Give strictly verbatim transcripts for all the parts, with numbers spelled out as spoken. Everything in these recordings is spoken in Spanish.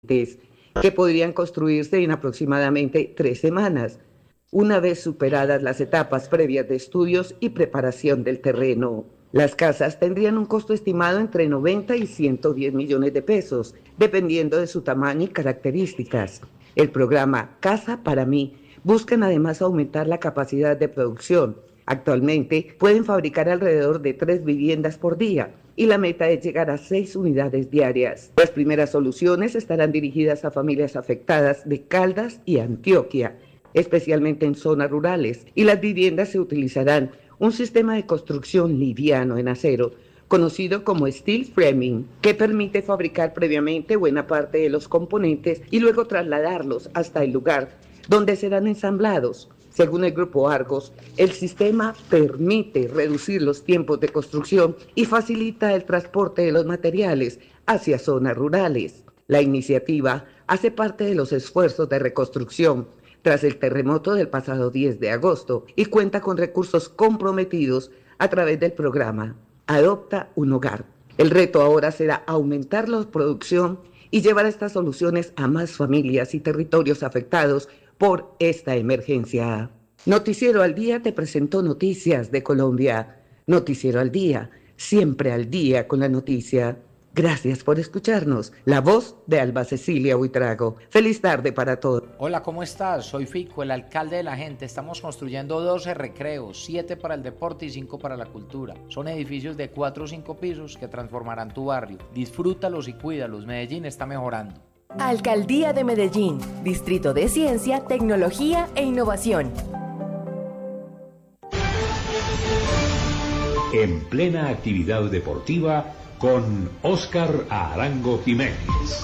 que podrían construirse en aproximadamente tres semanas, una vez superadas las etapas previas de estudios y preparación del terreno. Las casas tendrían un costo estimado entre noventa y ciento diez millones de pesos, dependiendo de su tamaño y características. El programa Casa para mí buscan además aumentar la capacidad de producción. Actualmente pueden fabricar alrededor de tres viviendas por día y la meta es llegar a seis unidades diarias. Las primeras soluciones estarán dirigidas a familias afectadas de Caldas y Antioquia, especialmente en zonas rurales, y las viviendas se utilizarán un sistema de construcción liviano en acero, conocido como steel framing, que permite fabricar previamente buena parte de los componentes y luego trasladarlos hasta el lugar donde serán ensamblados. Según el Grupo Argos, el sistema permite reducir los tiempos de construcción y facilita el transporte de los materiales hacia zonas rurales. La iniciativa hace parte de los esfuerzos de reconstrucción tras el terremoto del pasado diez de agosto y cuenta con recursos comprometidos a través del programa Adopta un Hogar. El reto ahora será aumentar la producción y llevar estas soluciones a más familias y territorios afectados por esta emergencia. Noticiero al Día te presentó Noticias de Colombia. Noticiero al Día, siempre al día con la noticia. Gracias por escucharnos. La voz de Alba Cecilia Buitrago. Feliz tarde para todos. Hola, ¿cómo estás? Soy Fico, el alcalde de la gente. Estamos construyendo doce recreos, siete para el deporte y cinco para la cultura. Son edificios de cuatro o cinco pisos que transformarán tu barrio. Disfrútalos y cuídalos. Medellín está mejorando. Alcaldía de Medellín, Distrito de Ciencia, Tecnología e Innovación. En plena actividad deportiva con Óscar Arango Jiménez.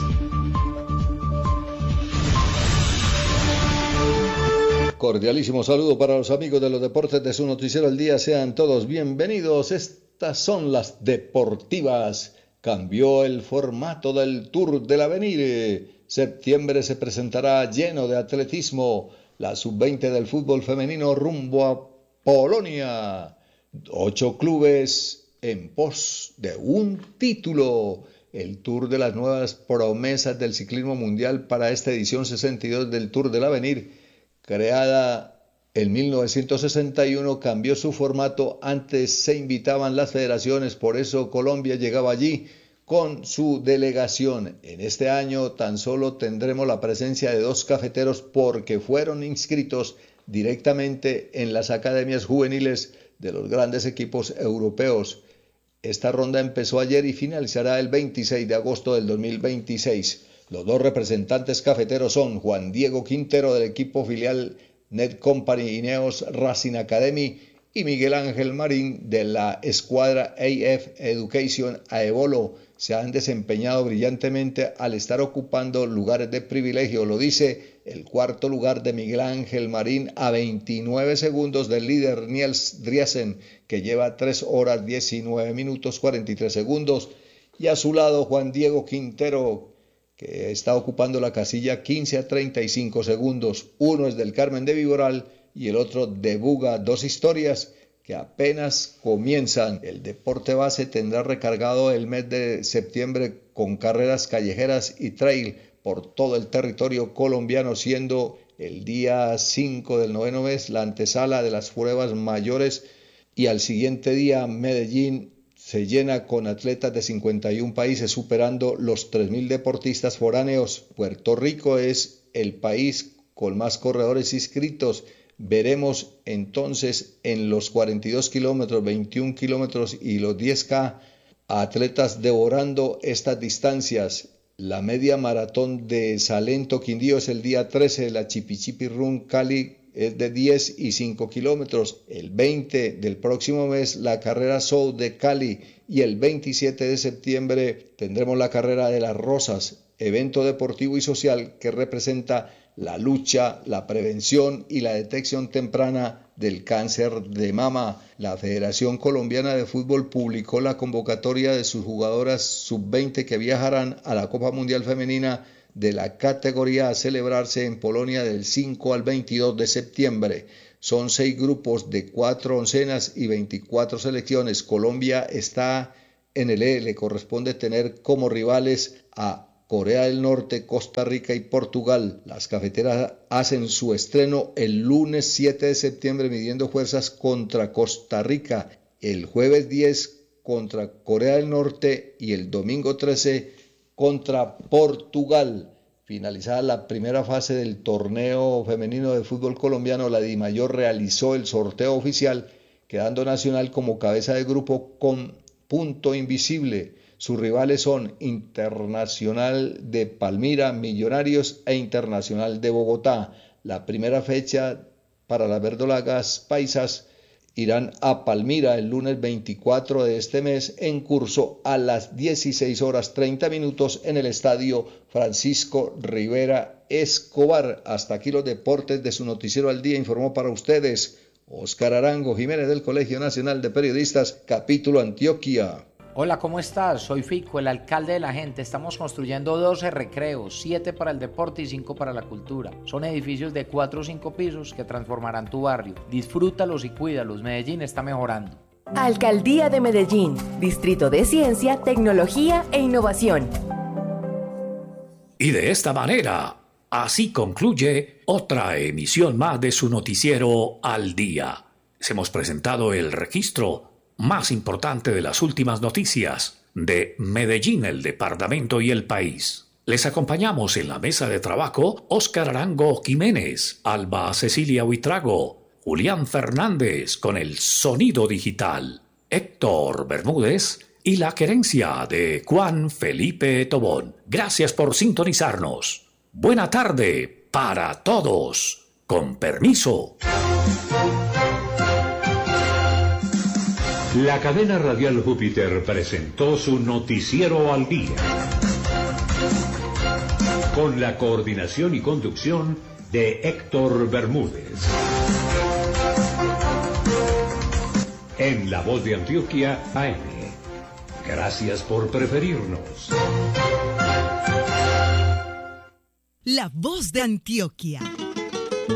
Cordialísimo saludo para los amigos de los deportes de su noticiero al día. Sean todos bienvenidos. Estas son las deportivas. Cambió el formato del Tour del Avenir. Septiembre se presentará lleno de atletismo. La sub veinte del fútbol femenino rumbo a Polonia. Ocho clubes en pos de un título. El Tour de las nuevas promesas del ciclismo mundial para esta edición sesenta y dos del Tour del Avenir, creada en mil novecientos sesenta y uno, cambió su formato. Antes se invitaban las federaciones, por eso Colombia llegaba allí con su delegación. En este año tan solo tendremos la presencia de dos cafeteros porque fueron inscritos directamente en las academias juveniles de los grandes equipos europeos. Esta ronda empezó ayer y finalizará el veintiséis de agosto del dos mil veintiséis. Los dos representantes cafeteros son Juan Diego Quintero del equipo filial Net Company Ineos Racing Academy y Miguel Ángel Marín de la escuadra A F Education Aevolo. Se han desempeñado brillantemente al estar ocupando lugares de privilegio. Lo dice el cuarto lugar de Miguel Ángel Marín a veintinueve segundos del líder Niels Driesen, que lleva tres horas diecinueve minutos cuarenta y tres segundos. Y a su lado Juan Diego Quintero, que está ocupando la casilla quince a treinta y cinco segundos. Uno es del Carmen de Viboral y el otro de Buga. Dos historias que apenas comienzan. El deporte base tendrá recargado el mes de septiembre con carreras callejeras y trail por todo el territorio colombiano, siendo el día cinco del noveno mes la antesala de las pruebas mayores, y al siguiente día Medellín se llena con atletas de cincuenta y un países, superando los tres mil deportistas foráneos. Puerto Rico es el país con más corredores inscritos. Veremos entonces en los cuarenta y dos kilómetros, veintiún kilómetros y los diez K a atletas devorando estas distancias. La media maratón de Salento Quindío es el día trece, la Chipichipi Run Cali es de diez y cinco kilómetros. El veinte del próximo mes la carrera Soul de Cali y el veintisiete de septiembre tendremos la carrera de las Rosas, evento deportivo y social que representa la lucha, la prevención y la detección temprana del cáncer de mama. La Federación Colombiana de Fútbol publicó la convocatoria de sus jugadoras sub veinte que viajarán a la Copa Mundial Femenina de la categoría a celebrarse en Polonia del cinco al veintidós de septiembre. Son seis grupos de cuatro oncenas y veinticuatro selecciones. Colombia está en el E, le corresponde tener como rivales a Corea del Norte, Costa Rica y Portugal. Las cafeteras hacen su estreno el lunes siete de septiembre midiendo fuerzas contra Costa Rica, el jueves diez contra Corea del Norte y el domingo trece contra Portugal. Finalizada la primera fase del torneo femenino de fútbol colombiano, la DIMAYOR realizó el sorteo oficial, quedando Nacional como cabeza de grupo con punto invisible. Sus rivales son Internacional de Palmira, Millonarios e Internacional de Bogotá. La primera fecha para las verdolagas paisas irán a Palmira el lunes veinticuatro de este mes en curso a las dieciséis horas treinta minutos en el estadio Francisco Rivera Escobar. Hasta aquí los deportes de su noticiero al día. Informó para ustedes Óscar Arango Jiménez del Colegio Nacional de Periodistas, capítulo Antioquia. Hola, ¿cómo estás? Soy Fico, el alcalde de la gente. Estamos construyendo doce recreos, siete para el deporte y cinco para la cultura. Son edificios de cuatro o cinco pisos que transformarán tu barrio. Disfrútalos y cuídalos. Medellín está mejorando. Alcaldía de Medellín, Distrito de Ciencia, Tecnología e Innovación. Y de esta manera, así concluye otra emisión más de su noticiero Al Día. Les hemos presentado el registro más importante de las últimas noticias de Medellín, el departamento y el país. Les acompañamos en la mesa de trabajo Óscar Arango Jiménez, Alba Cecilia Huitrago, Julián Fernández con el sonido digital, Héctor Bermúdez y la querencia de Juan Felipe Tobón. Gracias por sintonizarnos. Buena tarde para todos. Con permiso. La cadena radial Júpiter presentó su noticiero al día. Con la coordinación y conducción de Héctor Bermúdez. En La Voz de Antioquia A M. Gracias por preferirnos. La Voz de Antioquia.